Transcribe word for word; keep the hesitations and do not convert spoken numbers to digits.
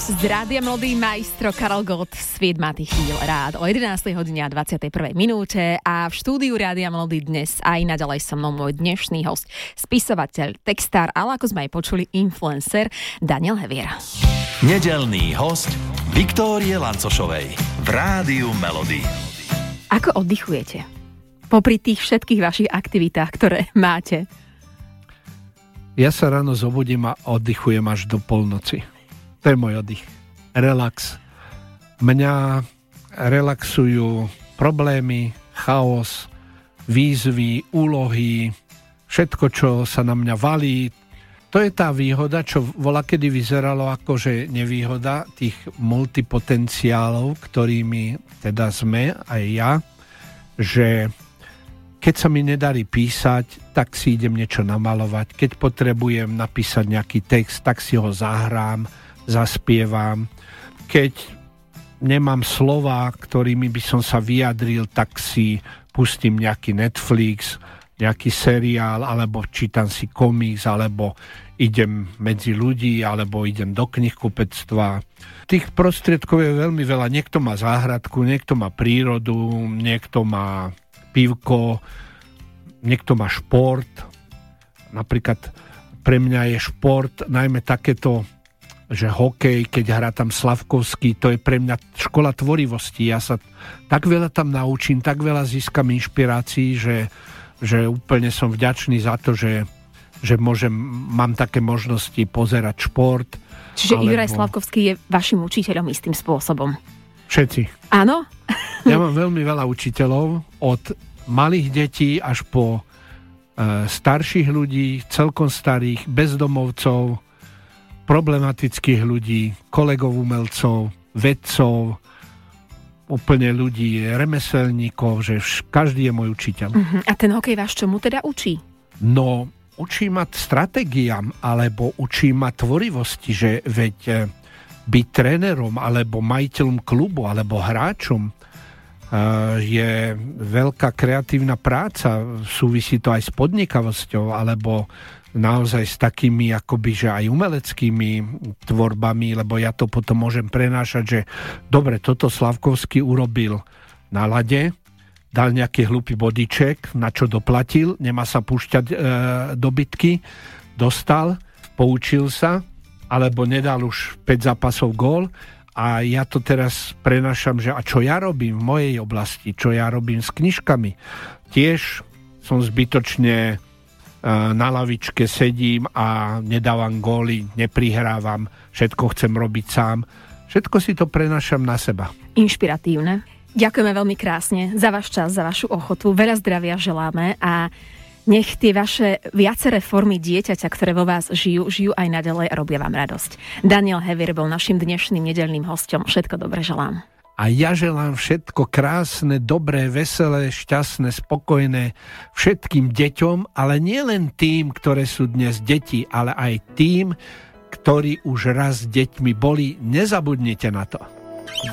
Z Rádia Mladý maestro Karel Gott sviet má tých chvíľ rád o jedenástej hodine a dvadsiatej prvej minúte a v štúdiu Rádia Mladý dnes aj naďalej so mnou môj dnešný host, spisovateľ, textár, ale ako sme aj počuli, influencer Daniel Hevier. Nedeľný host Viktórie Lancošovej v Rádiu Melody. Ako oddychujete? Popri tých všetkých vašich aktivitách, ktoré máte. Ja sa ráno zobudím a oddychujem až do polnoci. To je môj oddych. Relax. Mňa relaxujú problémy, chaos, výzvy, úlohy, všetko, čo sa na mňa valí. To je tá výhoda, čo volakedy vyzeralo ako, že nevýhoda tých multipotenciálov, ktorými teda sme, aj ja, že keď sa mi nedarí písať, tak si idem niečo namalovať. Keď potrebujem napísať nejaký text, tak si ho zahrám, zaspievam. Keď nemám slova, ktorými by som sa vyjadril, tak si pustím nejaký Netflix, nejaký seriál, alebo čítam si komiks, alebo idem medzi ľudí, alebo idem do knihkupectva. Tých prostriedkov je veľmi veľa. Niekto má záhradku, niekto má prírodu, niekto má pivko, niekto má šport. Napríklad pre mňa je šport najmä takéto, že hokej, keď hrá tam Slavkovský, to je pre mňa škola tvorivosti. Ja sa tak veľa tam naučím, tak veľa získam inšpirácií, že, že úplne som vďačný za to, že, že môžem, mám také možnosti pozerať šport. Čiže alebo... Juraj Slavkovský je vašim učiteľom istým spôsobom? Všetci. Áno? Ja mám veľmi veľa učiteľov, od malých detí až po e, starších ľudí, celkom starých, bezdomovcov, problematických ľudí, kolegov umelcov, vedcov, úplne ľudí, remeselníkov, že vš- každý je môj učiteľ. Uh-huh. A ten hokej vás čomu teda učí? No, učí ma stratégiám, alebo učí ma tvorivosti, že veď e, byť trénerom, alebo majiteľom klubu, alebo hráčom e, je veľká kreatívna práca. Súvisí to aj s podnikavosťou, alebo naozaj s takými akoby, že aj umeleckými tvorbami, lebo ja to potom môžem prenášať, že dobre, toto Slavkovský urobil na lade, dal nejaký hlupý bodiček, na čo doplatil, nemá sa púšťať e, do bitky, dostal, poučil sa, alebo nedal už päť zápasov gól a ja to teraz prenášam, že a čo ja robím v mojej oblasti, čo ja robím s knižkami. Tiež som zbytočne na lavičke sedím a nedávam góly, neprihrávam, všetko chcem robiť sám. Všetko si to prenášam na seba. Inšpiratívne. Ďakujeme veľmi krásne za váš čas, za vašu ochotu. Veľa zdravia želáme a nech tie vaše viaceré formy dieťaťa, ktoré vo vás žijú, žijú aj naďalej a robia vám radosť. Daniel Hevier bol našim dnešným nedeľným hosťom. Všetko dobre želám. A ja želám všetko krásne, dobré, veselé, šťastné, spokojné všetkým deťom, ale nie len tým, ktoré sú dnes deti, ale aj tým, ktorí už raz deťmi boli. Nezabudnite na to.